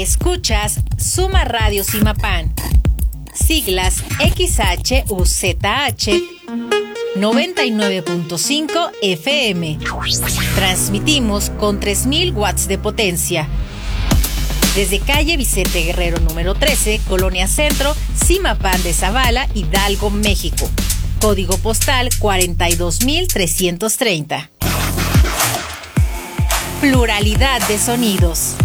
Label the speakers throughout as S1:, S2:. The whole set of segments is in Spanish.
S1: Escuchas Suma Radio Zimapán, siglas XHUZH 99.5 FM. Transmitimos con 3000 watts de potencia. Desde calle Vicente Guerrero número 13, Colonia Centro, Zimapán de Zavala, Hidalgo, México. Código postal 42330. Pluralidad de sonidos.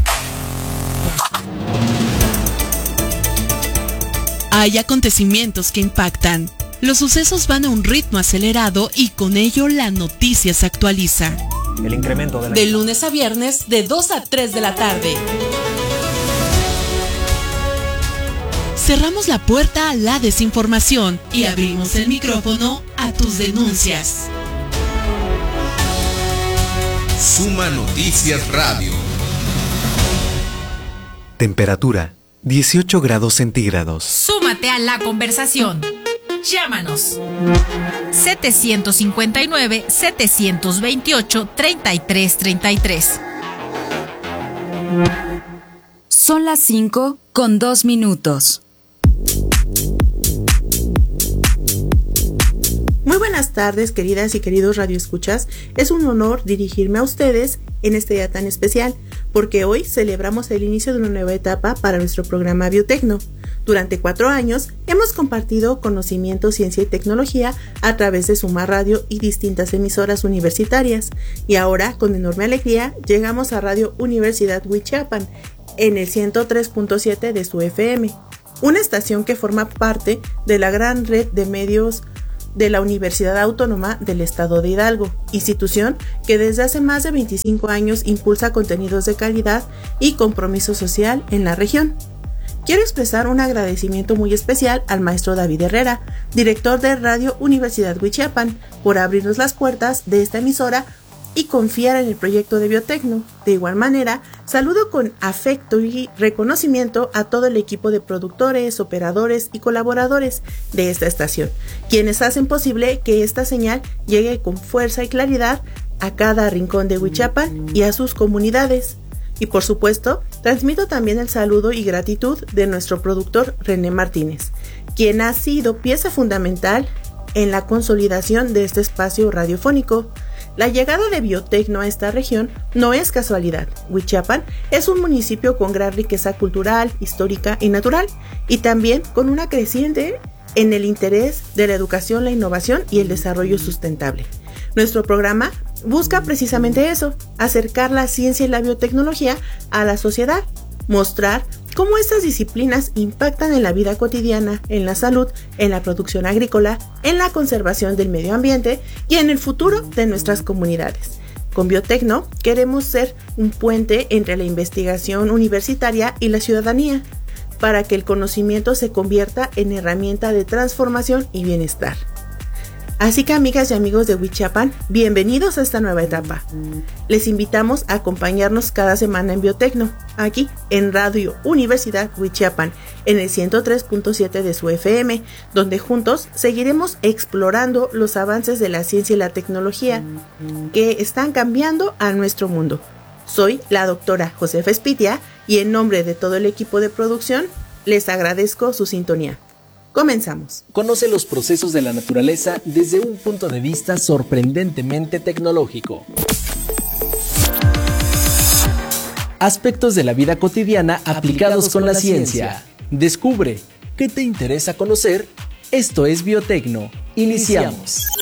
S2: Hay acontecimientos que impactan. Los sucesos van a un ritmo acelerado y con ello la noticia se actualiza.
S3: El incremento de
S2: lunes a viernes de 2 a 3 de la tarde. Cerramos la puerta a la desinformación y abrimos el micrófono a tus denuncias.
S4: Suma Noticias Radio.
S5: Temperatura 18 grados centígrados.
S1: Súmate a la conversación. Llámanos 759-728-3333.
S6: Son las 5:02.
S7: Muy buenas tardes, queridas y queridos radioescuchas. Es un honor dirigirme a ustedes en este día tan especial, porque hoy celebramos el inicio de una nueva etapa para nuestro programa Biotecno. Durante 4 años hemos compartido conocimiento, ciencia y tecnología a través de Suma Radio y distintas emisoras universitarias. Y ahora, con enorme alegría, llegamos a Radio Universidad Huichapan, en el 103.7 de su FM, una estación que forma parte de la gran red de medios de la Universidad Autónoma del Estado de Hidalgo, institución que desde hace más de 25 años impulsa contenidos de calidad y compromiso social en la región. Quiero expresar un agradecimiento muy especial al maestro David Herrera, director de Radio Universidad Huichapan, por abrirnos las puertas de esta emisora y confiar en el proyecto de Biotecno. De igual manera, saludo con afecto y reconocimiento a todo el equipo de productores, operadores y colaboradores de esta estación, quienes hacen posible que esta señal llegue con fuerza y claridad a cada rincón de Huichapan y a sus comunidades. Y por supuesto, transmito también el saludo y gratitud de nuestro productor René Martínez, quien ha sido pieza fundamental en la consolidación de este espacio radiofónico. La llegada de Biotecno a esta región no es casualidad. Huichapan es un municipio con gran riqueza cultural, histórica y natural, y también con una creciente en el interés de la educación, la innovación y el desarrollo sustentable. Nuestro programa busca precisamente eso, acercar la ciencia y la biotecnología a la sociedad, mostrar cómo estas disciplinas impactan en la vida cotidiana, en la salud, en la producción agrícola, en la conservación del medio ambiente y en el futuro de nuestras comunidades. Con Biotecno queremos ser un puente entre la investigación universitaria y la ciudadanía, para que el conocimiento se convierta en herramienta de transformación y bienestar. Así que, amigas y amigos de Huichapan, bienvenidos a esta nueva etapa. Les invitamos a acompañarnos cada semana en Biotecno, aquí en Radio Universidad Huichapan, en el 103.7 de su FM, donde juntos seguiremos explorando los avances de la ciencia y la tecnología que están cambiando a nuestro mundo. Soy la doctora Josefa Espitia y en nombre de todo el equipo de producción, les agradezco su sintonía. Comenzamos.
S8: Conoce los procesos de la naturaleza desde un punto de vista sorprendentemente tecnológico. Aspectos de la vida cotidiana aplicados con la ciencia. Descubre qué te interesa conocer. Esto es Biotecno. Iniciamos.